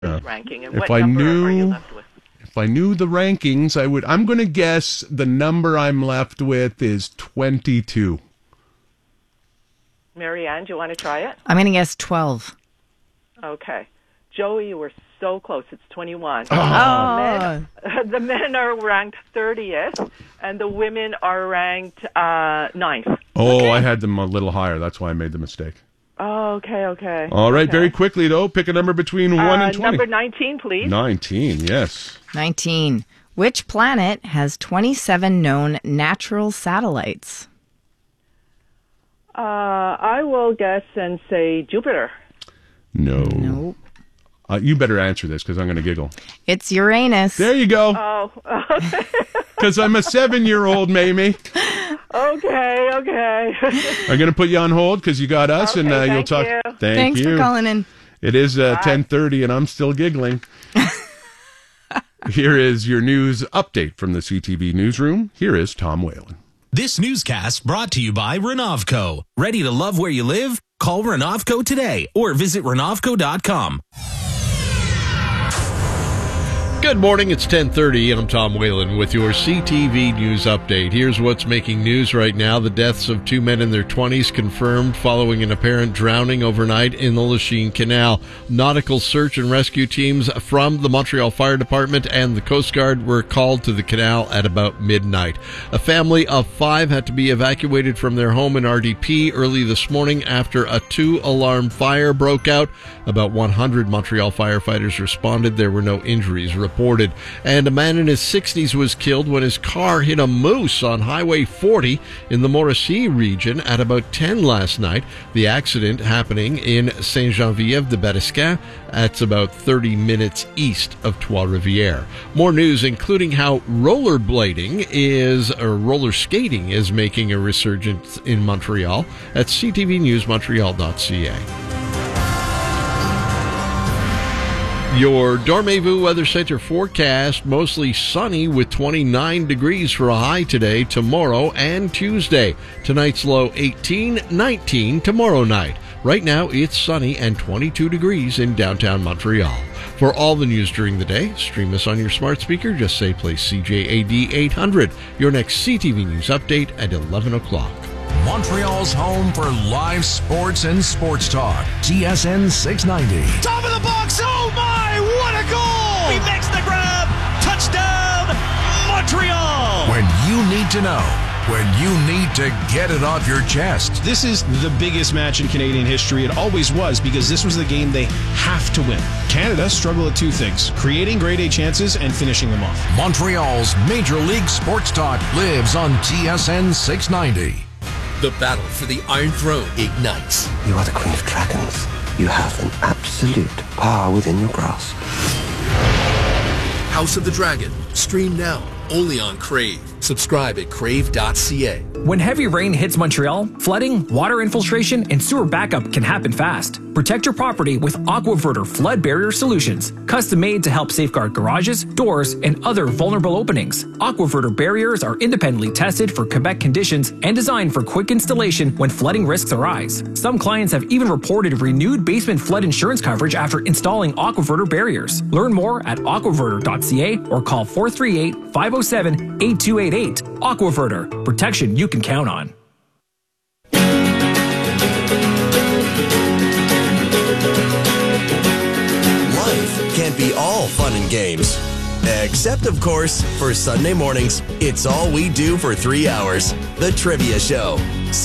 this ranking, and If what I number knew- are you left with? If I knew the rankings, I would. I'm going to guess the number I'm left with is 22. Marianne, do you want to try it? I'm going to guess 12. Okay. Joey, you were so close. It's 21. Oh. The men are ranked 30th, and the women are ranked 9th. Oh, Okay. I had them a little higher. That's why I made the mistake. Oh, okay. All right, Okay. very quickly, though. Pick a number between 1 and 20. Number 19, please. 19, yes. 19. Which planet has 27 known natural satellites? I will guess and say Jupiter. No. Nope. You better answer this because I'm going to giggle. It's Uranus. There you go. Oh, Because I'm a 7-year-old, Mamie. okay. I'm going to put you on hold because you got us, and Okay, you'll talk. thank you. Thank Thanks you. for calling in. It is 10:30, and I'm still giggling. Here is your news update from the CTV newsroom. Here is Tom Whalen. This newscast brought to you by Renovco. Ready to love where you live? Call Renovco today or visit Renovco.com. Good morning, it's 10:30. I'm Tom Whalen with your CTV News Update. Here's what's making news right now. The deaths of 2 men in their 20s confirmed following an apparent drowning overnight in the Lachine Canal. Nautical search and rescue teams from the Montreal Fire Department and the Coast Guard were called to the canal at about midnight. A family of 5 had to be evacuated from their home in RDP early this morning after a 2-alarm fire broke out. About 100 Montreal firefighters responded. There were no injuries reported. And a man in his 60s was killed when his car hit a moose on Highway 40 in the Mauricie region at about 10 last night. The accident happening in Saint-Geneviève-de-Berriscan. That's about 30 minutes east of Trois-Rivières. More news, including how roller skating is making a resurgence in Montreal at ctvnewsmontreal.ca. Your Dormez-vous Weather Center forecast, mostly sunny with 29 degrees for a high today, tomorrow, and Tuesday. Tonight's low 18, 19 tomorrow night. Right now, it's sunny and 22 degrees in downtown Montreal. For all the news during the day, stream us on your smart speaker. Just say play CJAD 800. Your next CTV News update at 11 o'clock. Montreal's home for live sports and sports talk. TSN 690. Top of the box. Oh my, what a goal! He makes the grab. Touchdown, Montreal! When you need to know. When you need to get it off your chest. This is the biggest match in Canadian history. It always was, because this was the game they have to win. Canada struggle at 2 things: creating grade A chances and finishing them off. Montreal's Major League Sports Talk lives on TSN 690. The battle for the Iron Throne ignites. You are the Queen of Dragons. You have an absolute power within your grasp. House of the Dragon. Stream now, only on Crave. Subscribe at crave.ca. When heavy rain hits Montreal, flooding, water infiltration, and sewer backup can happen fast. Protect your property with AquaVerter flood barrier solutions, custom made to help safeguard garages, doors, and other vulnerable openings. AquaVerter barriers are independently tested for Quebec conditions and designed for quick installation when flooding risks arise. Some clients have even reported renewed basement flood insurance coverage after installing AquaVerter barriers. Learn more at aquaverter.ca or call 438-507-8288. AquaVerter, protection you can count on. Life can't be all fun and games. Except, of course, for Sunday mornings. It's all we do for 3 hours. The Trivia Show.